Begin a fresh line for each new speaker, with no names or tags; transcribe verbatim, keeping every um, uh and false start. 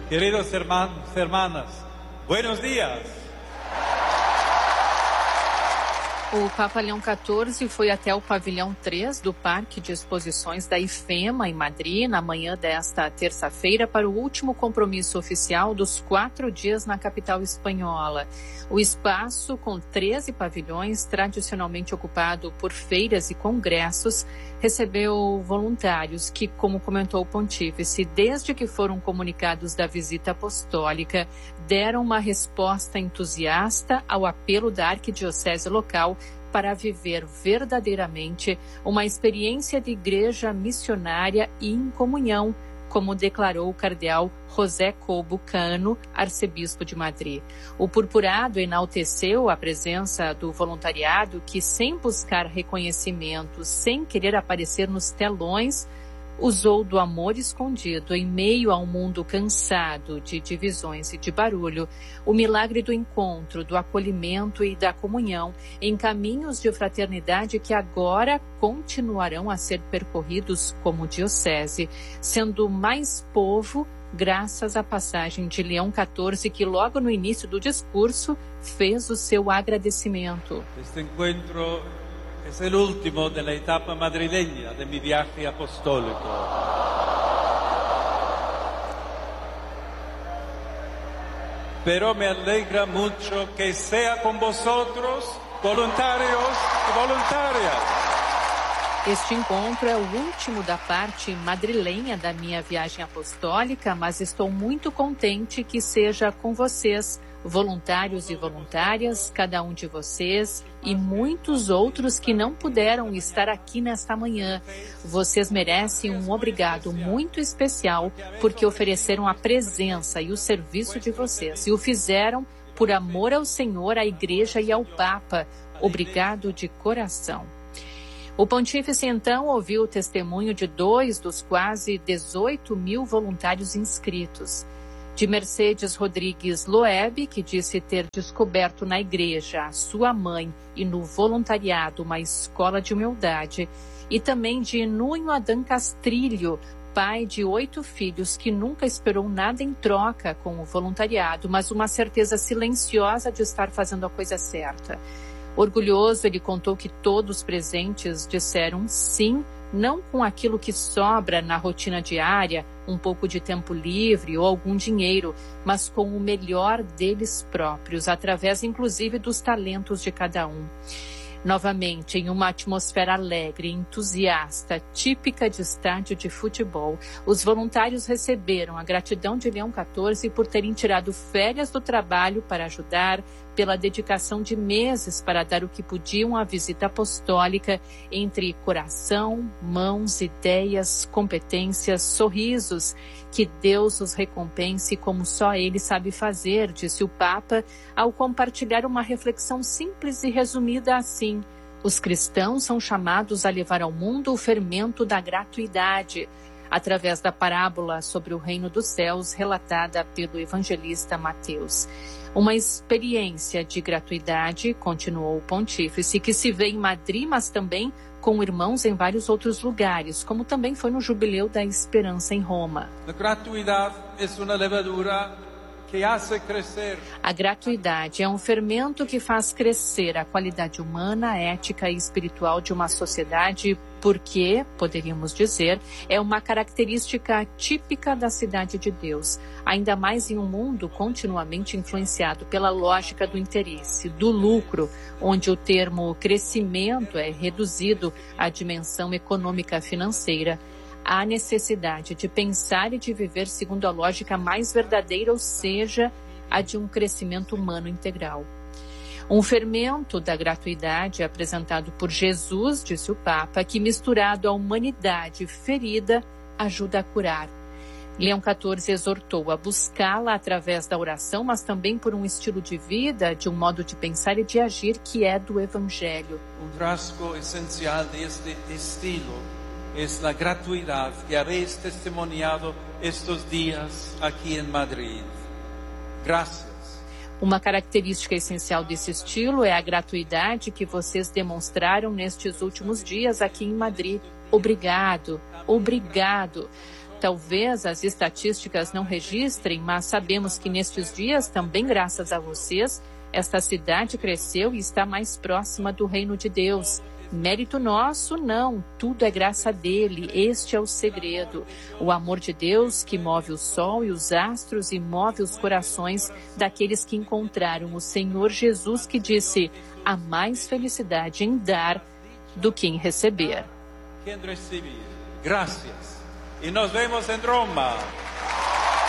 queridos hermanos, hermanas, buenos días.
O Papa Leão quatorze foi até o pavilhão três do Parque de Exposições da IFEMA, em Madrid, na manhã desta terça-feira, para o último compromisso oficial dos quatro dias na capital espanhola. O espaço, com treze pavilhões, tradicionalmente ocupado por feiras e congressos, recebeu voluntários que, como comentou o pontífice, desde que foram comunicados da visita apostólica, deram uma resposta entusiasta ao apelo da arquidiocese local para viver verdadeiramente uma experiência de igreja missionária e em comunhão, como declarou o cardeal José Cobo Cano, arcebispo de Madrid. O purpurado enalteceu a presença do voluntariado que, sem buscar reconhecimento, sem querer aparecer nos telões, usou do amor escondido em meio a um mundo cansado de divisões e de barulho, o milagre do encontro, do acolhimento e da comunhão em caminhos de fraternidade que agora continuarão a ser percorridos como diocese, sendo mais povo graças à passagem de Leão quatorze, que logo no início do discurso fez o seu agradecimento.
Este encontro es el último de la etapa madrileña de mi viaje apostólico. Pero me alegra mucho que sea con vosotros, voluntarios y voluntarias.
Este encontro é o último da parte madrilenha da minha viagem apostólica, mas estou muito contente que seja com vocês, voluntários e voluntárias, cada um de vocês e muitos outros que não puderam estar aqui nesta manhã. Vocês merecem um obrigado muito especial porque ofereceram a presença e o serviço de vocês e o fizeram por amor ao Senhor, à Igreja e ao Papa. Obrigado de coração. O pontífice, então, ouviu o testemunho de dois dos quase dezoito mil voluntários inscritos. De Mercedes Rodrigues Loeb, que disse ter descoberto na igreja a sua mãe e no voluntariado uma escola de humildade. E também de Nuno Adão Castrilho, pai de oito filhos que nunca esperou nada em troca com o voluntariado, mas uma certeza silenciosa de estar fazendo a coisa certa. Orgulhoso, ele contou que todos os presentes disseram sim, não com aquilo que sobra na rotina diária, um pouco de tempo livre ou algum dinheiro, mas com o melhor deles próprios, através inclusive dos talentos de cada um. Novamente, em uma atmosfera alegre e entusiasta, típica de estádio de futebol, os voluntários receberam a gratidão de Leão quatorze por terem tirado férias do trabalho para ajudar, pela dedicação de meses para dar o que podiam à visita apostólica, entre coração, mãos, ideias, competências, sorrisos. Que Deus os recompense como só Ele sabe fazer, disse o Papa, ao compartilhar uma reflexão simples e resumida assim: os cristãos são chamados a levar ao mundo o fermento da gratuidade, através da parábola sobre o reino dos céus relatada pelo evangelista Mateus. Uma experiência de gratuidade, continuou o pontífice, que se vê em Madrid, mas também com irmãos em vários outros lugares, como também foi no Jubileu da Esperança em Roma.
A gratuidade é uma levadura que hace crescer.
A gratuidade é um fermento que faz crescer a qualidade humana, ética e espiritual de uma sociedade, porque, poderíamos dizer, é uma característica típica da cidade de Deus, ainda mais em um mundo continuamente influenciado pela lógica do interesse, do lucro, onde o termo crescimento é reduzido à dimensão econômica financeira. Há necessidade de pensar e de viver segundo a lógica mais verdadeira, ou seja, a de um crescimento humano integral. Um fermento da gratuidade apresentado por Jesus, disse o Papa, que misturado à humanidade ferida, ajuda a curar. Leão quatorze exortou a buscá-la através da oração, mas também por um estilo de vida, de um modo de pensar e de agir que é do Evangelho.
Um rasgo essencial deste estilo é a gratuidade que habéis testemunhado estes dias aqui em Madrid. Graças.
Uma característica essencial desse estilo é a gratuidade que vocês demonstraram nestes últimos dias aqui em Madrid. Obrigado, obrigado. talvez as estatísticas não registrem, mas sabemos que nestes dias, também graças a vocês, esta cidade cresceu e está mais próxima do reino de Deus. Mérito nosso, não. Tudo é graça dele. Este é o segredo. O amor de Deus que move o sol e os astros e move os corações daqueles que encontraram o Senhor Jesus, que disse: há mais felicidade em dar do que em receber.
Quem receber. Graças. E nos vemos em Roma.